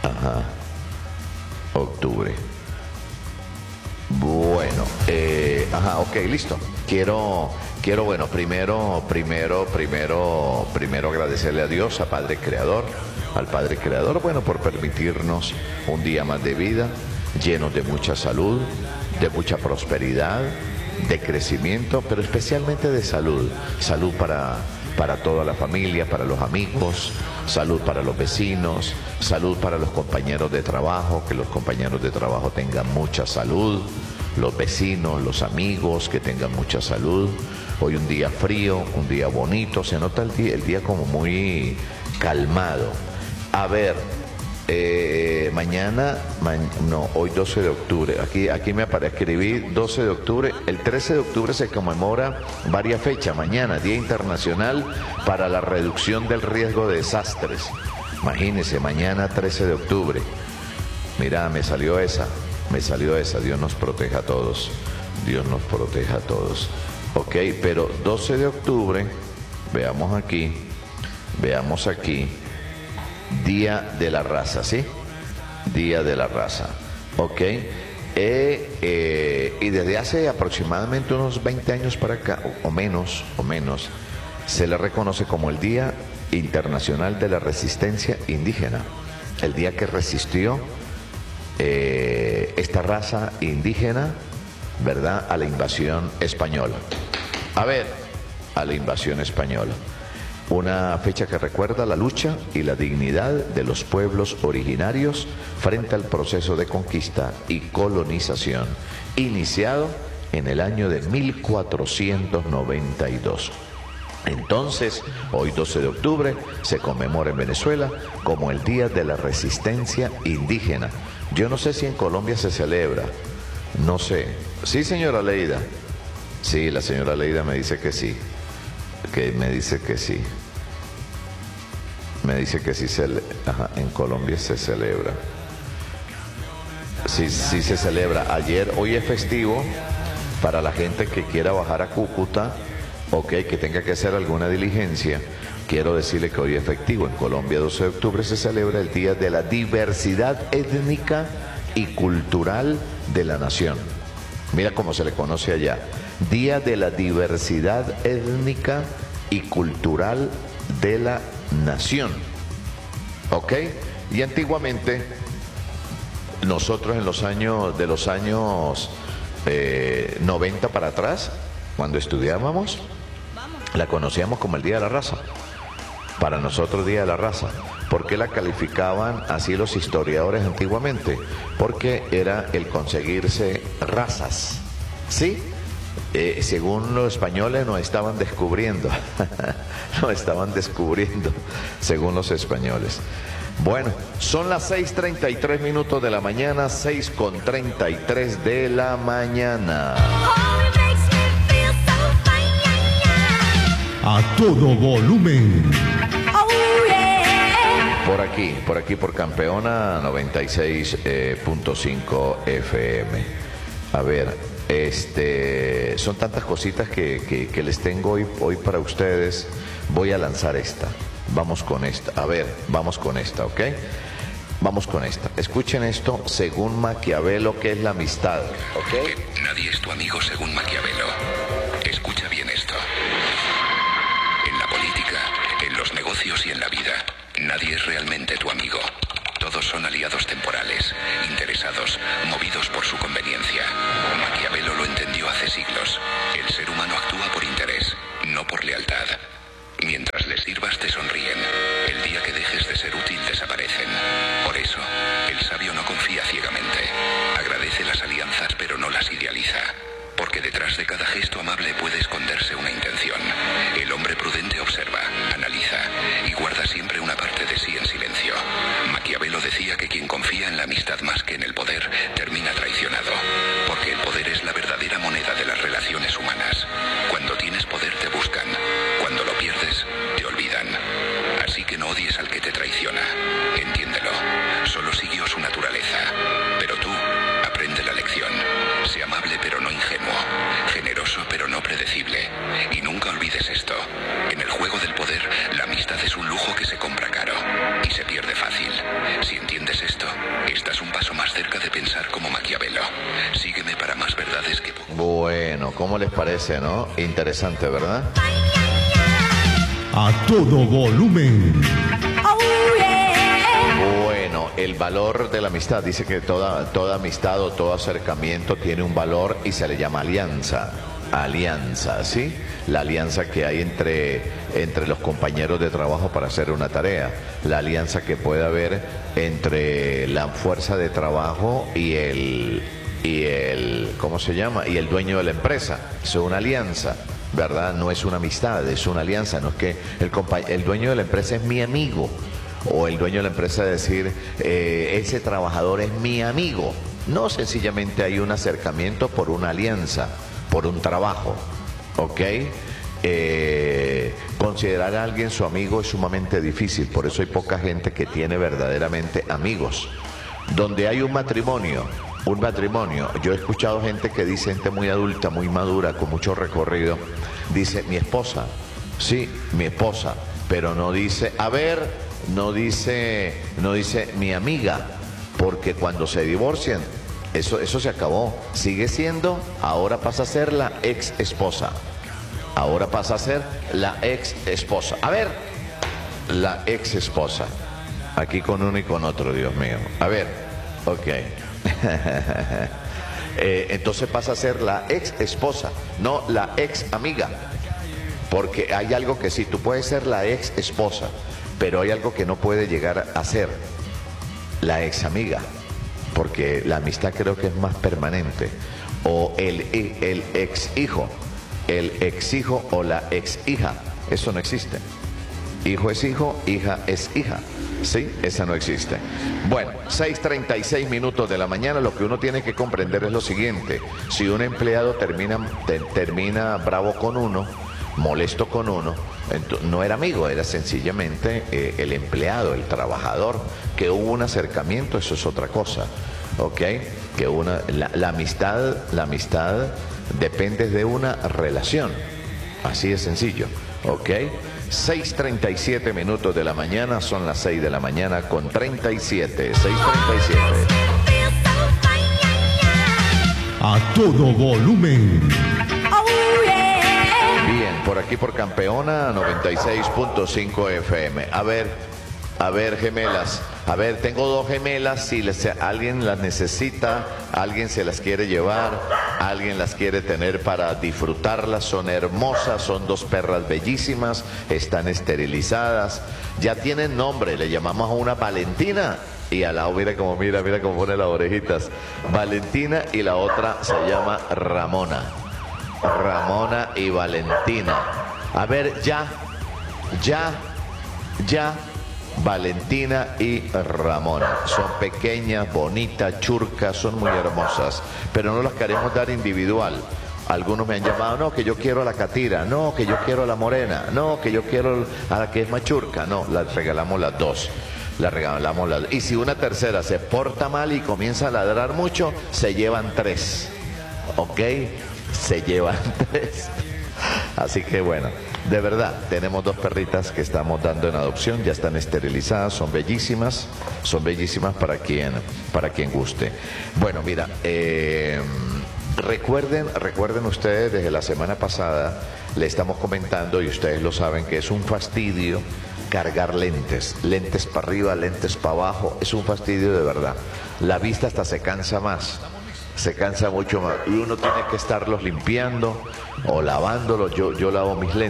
Ajá. Octubre. Bueno, ajá, ok, listo. Bueno, primero agradecerle a Dios, al Padre Creador, bueno, por permitirnos un día más de vida, llenos de mucha salud, de mucha prosperidad, de crecimiento, pero especialmente de salud. Salud para toda la familia, para los amigos, salud para los vecinos, salud para los compañeros de trabajo, que los compañeros de trabajo tengan mucha salud, los vecinos, los amigos, que tengan mucha salud. Hoy un día frío, un día bonito, se nota el día como muy calmado. A ver, hoy 12 de octubre, aquí me aparece, escribí 12 de octubre, el 13 de octubre se conmemora varias fechas, mañana, Día Internacional para la Reducción del Riesgo de Desastres. Imagínense, mañana 13 de octubre, mira, me salió esa, Dios nos proteja a todos, ok, pero 12 de octubre, veamos aquí, Día de la Raza, ¿sí? Día de la Raza, ok. Y desde hace aproximadamente unos 20 años para acá, o menos, se le reconoce como el Día Internacional de la Resistencia Indígena. El día que resistió esta raza indígena, ¿verdad?, a la invasión española. Una fecha que recuerda la lucha y la dignidad de los pueblos originarios frente al proceso de conquista y colonización, iniciado en el año de 1492. Entonces, hoy 12 de octubre se conmemora en Venezuela como el Día de la Resistencia Indígena. Yo no sé si en Colombia se celebra, no sé. Sí, señora Leida. Sí, la señora Leida me dice que sí. Me dice que sí, en Colombia se celebra. Sí se celebra. Hoy es festivo para la gente que quiera bajar a Cúcuta, ok, que tenga que hacer alguna diligencia. Quiero decirle que hoy es festivo. En Colombia, 12 de octubre, se celebra el Día de la Diversidad Étnica y Cultural de la Nación. Mira cómo se le conoce allá. Día de la Diversidad Étnica y Cultural de la Nación. ¿Ok? Y antiguamente, nosotros en los años 90 para atrás, cuando estudiábamos, la conocíamos como el Día de la Raza. Para nosotros, Día de la Raza. ¿Por qué la calificaban así los historiadores antiguamente? Porque era el conseguirse razas, ¿sí? Según los españoles nos estaban descubriendo, según los españoles. Bueno, son las 6:33 de la mañana, 6:33 de la mañana. A todo volumen. Por aquí, por Campeona 96.5 FM. A ver, son tantas cositas que les tengo hoy para ustedes. Voy a lanzar esta. Vamos con esta. A ver, vamos con esta, ¿ok? Vamos con esta. Escuchen esto según Maquiavelo, ¿qué es la amistad? ¿Ok? Nadie es tu amigo según Maquiavelo. Escucha bien esto. En la política, en los negocios y en la vida, nadie es realmente tu amigo. Todos son aliados temporales, interesados, movidos por su conveniencia. Maquiavelo lo entendió hace siglos. El ser humano actúa por interés, no por lealtad. Mientras les sirvas te sonríen. El día que dejes de ser útil desaparecen. Por eso, el sabio no confía ciegamente. Agradece las alianzas pero no las idealiza. Porque detrás de cada gesto amable puede esconderse una intención. El hombre prudente observa, analiza y guarda siempre una parte de sí en silencio. Maquiavelo decía que quien confía en la amistad más que en el poder termina traicionado. Porque el poder es la verdadera moneda de las relaciones humanas. Cuando tienes poder te buscan. Cuando lo pierdes, te olvidan. Así que no odies al que te traiciona. ¿cómo les parece, no? Interesante, ¿verdad? A todo volumen. Bueno, el valor de la amistad. Dice que toda amistad o todo acercamiento tiene un valor y se le llama alianza. Alianza, ¿sí? La alianza que hay entre los compañeros de trabajo para hacer una tarea. La alianza que puede haber entre la fuerza de trabajo y el ¿cómo se llama? Y el dueño de la empresa. Es una alianza, ¿verdad? No es una amistad, es una alianza. No es que el dueño de la empresa es mi amigo, o el dueño de la empresa decir, ese trabajador es mi amigo. No, sencillamente hay un acercamiento por una alianza, por un trabajo, ¿ok? Considerar a alguien su amigo es sumamente difícil, por eso hay poca gente que tiene verdaderamente amigos. Donde hay un matrimonio, yo he escuchado gente que dice, gente muy adulta, muy madura, con mucho recorrido, dice, mi esposa, sí, mi esposa, pero no dice, no dice mi amiga, porque cuando se divorcian, eso se acabó. Sigue siendo, ahora pasa a ser la ex esposa. Ahora pasa a ser la ex esposa. A ver, la ex esposa. Aquí con uno y con otro, Dios mío. A ver, ok. Entonces pasa a ser la ex esposa, no la ex amiga. Porque hay algo que sí, tú puedes ser la ex esposa, pero hay algo que no puede llegar a ser la ex amiga. Porque la amistad creo que es más permanente. O el ex hijo o la ex hija, eso no existe. Hijo es hijo, hija es hija, ¿sí? Esa no existe. Bueno, 6:36 minutos de la mañana, lo que uno tiene que comprender es lo siguiente: si un empleado termina bravo con uno, molesto con uno, no era amigo, era sencillamente el empleado, el trabajador. Que hubo un acercamiento, eso es otra cosa, ¿ok? Que la amistad depende de una relación, así de sencillo, ¿ok? 6:37 minutos de la mañana, son las 6 de la mañana con 37, 6:37. A todo volumen. Bien, por aquí por Campeona 96.5 FM. A ver, gemelas. A ver, tengo dos gemelas, si alguien las necesita, alguien se las quiere llevar, alguien las quiere tener para disfrutarlas, son hermosas, son dos perras bellísimas, están esterilizadas, ya tienen nombre, le llamamos a una Valentina y a la mira cómo pone las orejitas, Valentina, y la otra se llama Ramona y Valentina. A ver, ya, Valentina y Ramona. Son pequeñas, bonitas, churcas, son muy hermosas, pero no las queremos dar individual. Algunos me han llamado, no, que yo quiero a la catira, no, que yo quiero a la morena, no, que yo quiero a la que es más churca. No, las regalamos las dos. Y si una tercera se porta mal y comienza a ladrar mucho, se llevan tres, ¿ok? Se llevan tres. Así que bueno, de verdad, tenemos dos perritas que estamos dando en adopción, ya están esterilizadas, son bellísimas para quien guste. Bueno, mira, recuerden ustedes, desde la semana pasada le estamos comentando, y ustedes lo saben, que es un fastidio cargar lentes para arriba, lentes para abajo, es un fastidio de verdad. La vista hasta se cansa más. Se cansa mucho más y uno tiene que estarlos limpiando o lavándolos. Yo lavo mis lentes.